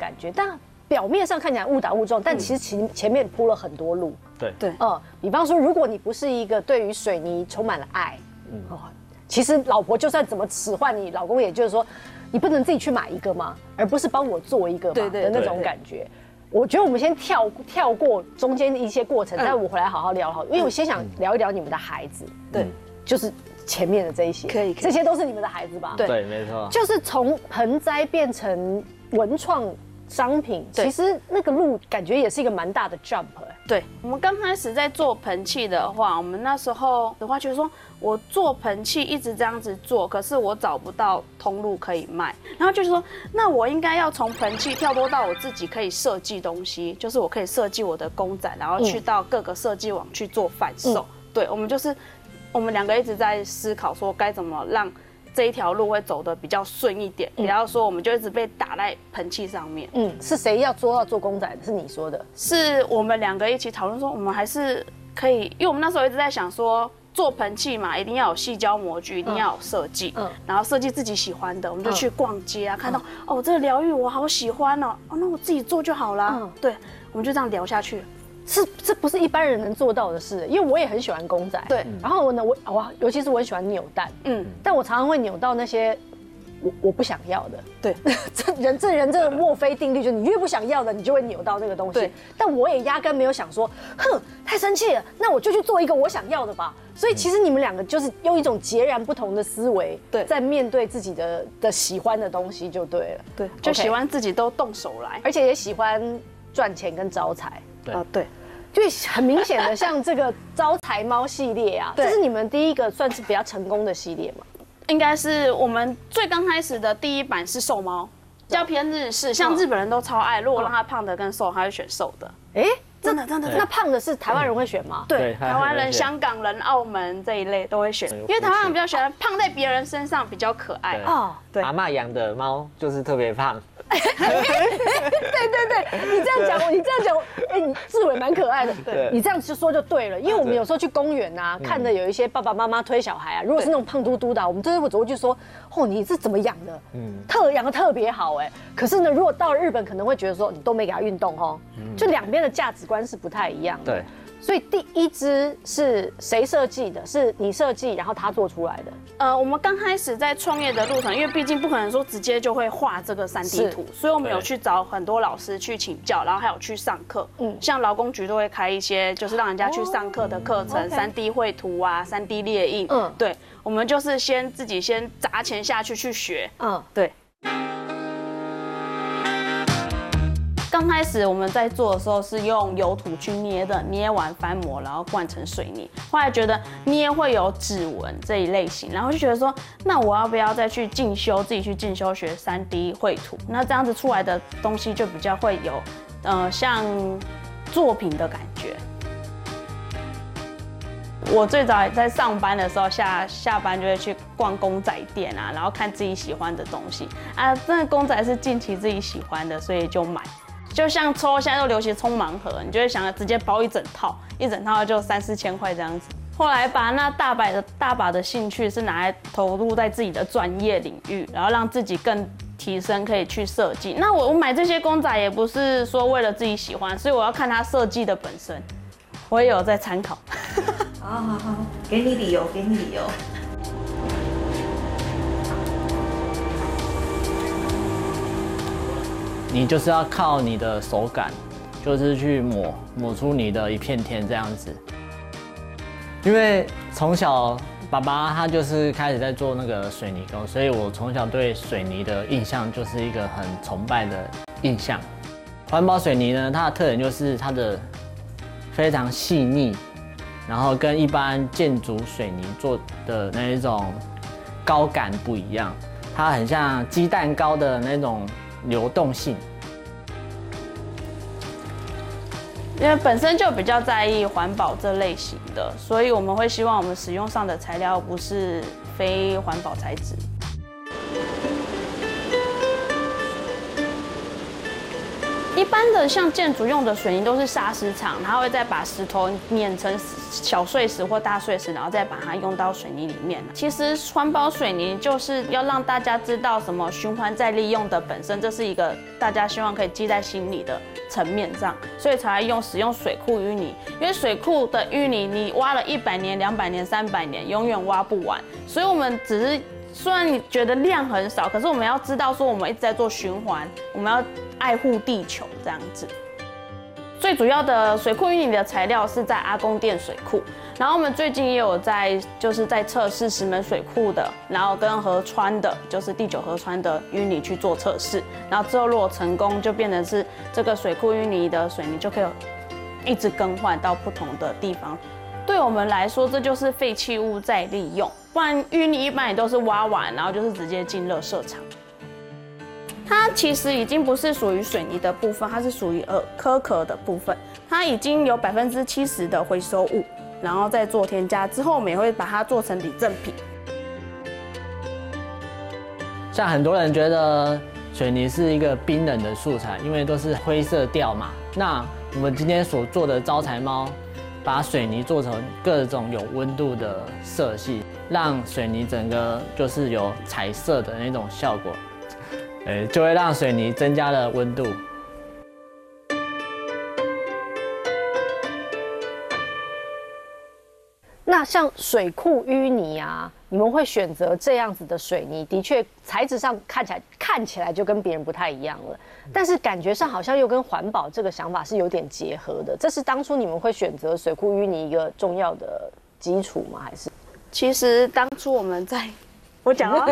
感觉，但表面上看起来误打误撞，但其实前面铺了很多路。 对， 比方说，如果你不是一个对于水泥充满了爱，其实老婆就算怎么使唤你，老公也就是说，你不能自己去买一个吗？而不是帮我做一个嘛的那种感觉。我觉得我们先跳过中间一些过程，待我回来好好聊好，因为我先想聊一聊你们的孩子， 对， 就是前面的这一些， 可以， 这些都是你们的孩子吧？ 对，没错， 就是从盆栽变成文创商品，其实那个路感觉也是一个蛮大的 jump。 对，我们刚开始在做盆器的话，我们那时候的话就是说，我做盆器一直这样子做，可是我找不到通路可以卖，然后就是说，那我应该要从盆器跳脱到我自己可以设计东西，就是我可以设计我的公仔，然后去到各个设计网去做贩售。对，我们两个一直在思考说该怎么让这一条路会走得比较顺一点，不要说我们就一直被打在盆器上面。 是谁要做公仔的？是你说的？ 是我们两个一起讨论说，我们还是可以，因为我们那时候一直在想说，做盆器嘛，一定要有矽胶模具，一定要有设计，然后设计自己喜欢的，我们就去逛街啊，看到哦这个疗愈我好喜欢哦，那我自己做就好啦。对，我们就这样聊下去。 这不是一般人能做到的事，因为我也很喜欢公仔。 对， 然后呢，我尤其是我很喜欢扭蛋，但我常常会扭到那些我不想要的。 对， 这人这个墨菲定律，就是你越不想要的，你就会扭到那个东西。但我也压根没有想说，太生气了，那我就去做一个我想要的吧。所以其实你们两个就是用一种截然不同的思维，在面对自己的喜欢的东西就对了。 对，就喜欢自己都动手来， 而且也喜欢赚钱跟招财。 对。 就很明显的，像这个招财猫系列啊，这是你们第一个算是比较成功的系列吗？ 应该是我们最刚开始的第一版是瘦猫，比较偏日式，像日本人都超爱。如果让他胖的跟瘦，他会选瘦的。 真的，那胖的是台湾人会选吗？ 对，台湾人、香港人、澳门这一类都会选，因为台湾人比较喜欢胖在别人身上比较可爱。 对，阿嬷养的猫就是特别胖。 对，你这样讲，你志伟蛮可爱的。对，你这样说就对了，因为我们有时候去公园啊，看着有一些爸爸妈妈推小孩啊，如果是那种胖嘟嘟的，我们真的会走过去说，你这怎么养的？养的特别好哎。可是呢，如果到了日本，可能会觉得说你都没给他运动哦，就两边的价值观是不太一样的。 对。 所以第一支是谁设计的？是你设计，然后他做出来的。 我们刚开始在创业的路上，因为毕竟不可能说直接就会画这个3D 图，所以我们有去找很多老师去请教，然后还有去上课。像劳工局都会开一些就是让人家去上课的课程，3D 绘图啊，3D 列印。对，我们就是自己先砸钱下去学。对。刚开始我们在做的时候是用油土去捏的，捏完翻模，然后灌成水泥。后来觉得捏会有指纹这一类型，然后就觉得说，那我要不要再去自己去进修学3D 绘图？那这样子出来的东西就比较会有，像作品的感觉。我最早在上班的时候，下班就会去逛公仔店啊，然后看自己喜欢的东西啊。真的公仔是近期自己喜欢的，所以就买。就像现在都流行充盲盒，你就会想要直接包一整套就3-4千块这样子。后来把那大把的兴趣是拿来投入在自己的专业领域，然后让自己更提升，可以去设计。那我买这些公仔也不是说为了自己喜欢，所以我要看它设计的本身，我也有在参考。 好，给你理由。 你就是要靠你的手感，就是去抹出你的一片天这样子。因为从小爸爸他就是开始在做那个水泥工，所以我从小对水泥的印象就是一个很崇拜的印象。环保水泥呢，它的特点就是它的非常细腻，然后跟一般建筑水泥做的那一种高感不一样，它很像鸡蛋糕的那种流动性。 因为本身就比较在意环保这类型的，所以我们会希望我们使用上的材料不是非环保材质。 一般的像建筑用的水泥都是砂石场，它会再把石头碾成小碎石或大碎石，然后再把它用到水泥里面。其实环保水泥就是要让大家知道什么循环再利用的本身，这是一个大家希望可以记在心里的层面上，所以才使用水库淤泥。因为水库的淤泥你挖了100年、200年、300年，永远挖不完，所以我们只是。虽然你觉得量很少，可是我们要知道说我们一直在做循环，我们要爱护地球这样子。最主要的水库淤泥的材料是在阿公店水库，然后我们最近也有在测试石门水库的，然后跟河川的，就是第9河川的淤泥去做测试，然后之后如果成功，就变成是这个水库淤泥的水泥就可以一直更换到不同的地方。对我们来说，这就是废弃物再利用，不然淤泥一般也都是挖完，然后就是直接进垃圾场。它其实已经不是属于水泥的部分，它是属于壳壳的部分，它已经有70%的回收物，然后再做添加之后，我们也会把它做成礼赠品。 像很多人觉得水泥是一个冰冷的素材，因为都是灰色调嘛。那我们今天所做的招财猫，把水泥做成各种有温度的色系，让水泥整个就是有彩色的那种效果，就会让水泥增加了温度。 那像水库淤泥啊，你们会选择这样子的水泥，的确材质上看起来就跟别人不太一样了，但是感觉上好像又跟环保这个想法是有点结合的。这是当初你们会选择水库淤泥一个重要的基础吗？还是？ 其实当初我们在。我讲哦，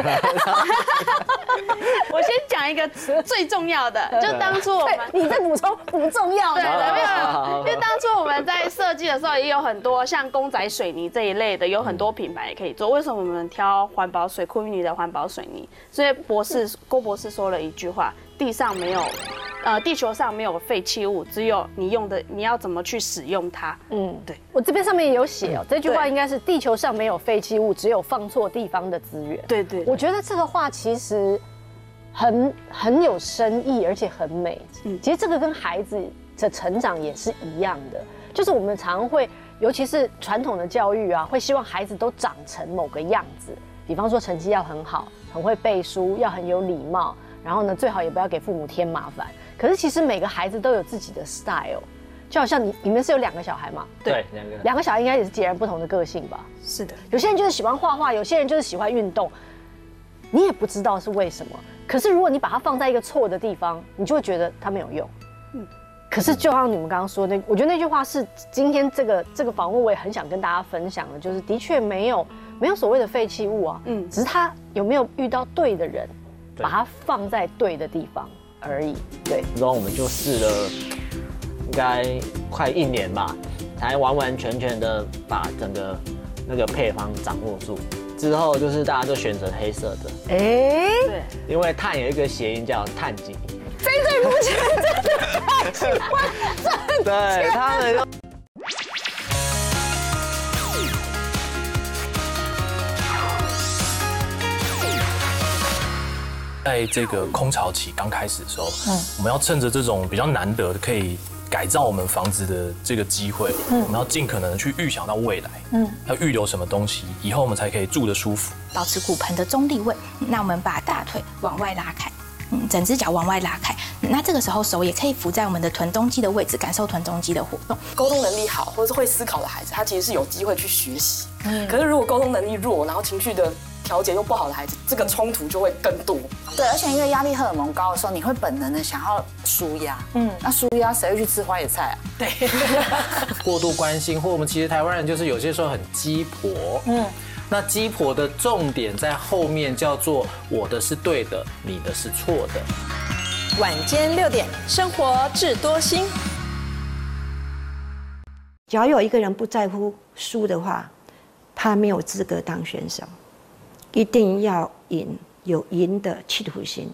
我先讲一个最重要的，就当初我们你在补充不重要的， 对，没有，因为当初我们在设计的时候也有很多像公仔水泥这一类的，有很多品牌也可以做。为什么我们挑环保水库淤泥的环保水泥？所以郭博士说了一句话：地球上没有废弃物，只有你要怎么去使用它。对， 我这边上面也有写哦，这句话应该是地球上没有废弃物，只有放错地方的资源。 对， 我觉得这个话其实很有深意，而且很美。其实这个跟孩子的成长也是一样的，就是我们常会，尤其是传统的教育啊，会希望孩子都长成某个样子，比方说成绩要很好，很会背书，要很有礼貌，然后呢，最好也不要给父母添麻烦。可是其实每个孩子都有自己的 style， 就好像你们是有2个小孩嘛？ 对 ，2个小孩应该也是截然不同的个性吧？ 是的， 有些人就是喜欢画画，有些人就是喜欢运动，你也不知道是为什么。可是如果你把它放在一个错的地方，你就会觉得它没有用。可是就像你们刚刚说的，我觉得那句话是今天这个访问我也很想跟大家分享的，就是的确没有所谓的废弃物啊，只是他有没有遇到对的人，把它放在对的地方而已。对， 然后我们就试了应该快1年吧，才完完全全的把整个那个配方掌握住。之后就是大家都选择黑色的， 对， 因为碳有一个谐音叫碳基。 菲菲不觉得真的太喜欢挣钱？ 对，他们就。 在这个空巢期刚开始的时候，我们要趁着这种比较难得的可以改造我们房子的这个机会，我们要尽可能的去预想到未来，要预留什么东西，以后我们才可以住得舒服。 保持骨盆的中立位，那我们把大腿往外拉开，整只脚往外拉开，那这个时候手也可以扶在我们的臀中肌的位置，感受臀中肌的活动。 沟通能力好或者是会思考的孩子，他其实是有机会去学习。可是如果沟通能力弱，然后情绪的调节又不好的孩子，这个冲突就会更多。 对，而且因为压力荷尔蒙高的时候，你会本能的想要舒压。那舒压谁会去吃花椰菜啊？ 对， 过度关心，或我们其实台湾人就是有些时候很鸡婆。那鸡婆的重点在后面叫做我的是对的，你的是错的。 晚间6点，生活智多星。 只要有一个人不在乎输的话，他没有资格当选手。一定要赢，有赢的企图心。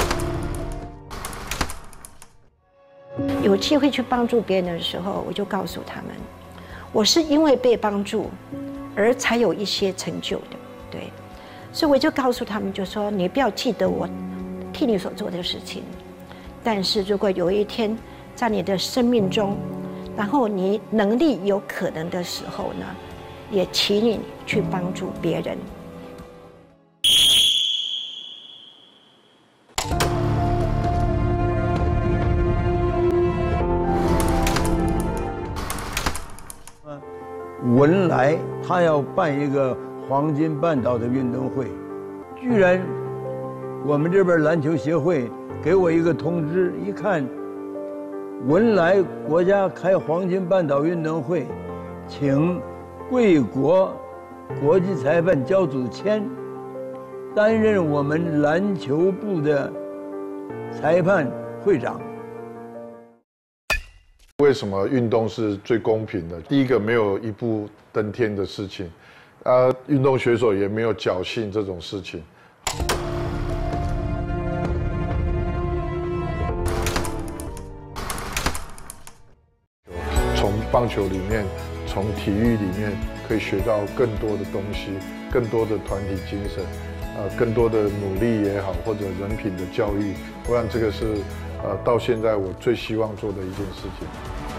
有机会去帮助别人的时候，我就告诉他们，我是因为被帮助而才有一些成就的，对。所以我就告诉他们，就说你不要记得我替你所做的事情， 但是如果有一天在你的生命中，然后你能力有可能的时候呢，也请你去帮助别人。 文莱他要办一个黄金半岛的运动会，居然我们这边篮球协会给我一个通知，一看文莱国家开黄金半岛运动会，请贵国国际裁判焦祖谦担任我们篮球部的裁判会长。 为什么运动是最公平的？第一个，没有一步登天的事情，运动选手也没有侥幸这种事情。从棒球里面，从体育里面，可以学到更多的东西，更多的团体精神，更多的努力也好，或者人品的教育。我想这个是到现在我最希望做的一件事情。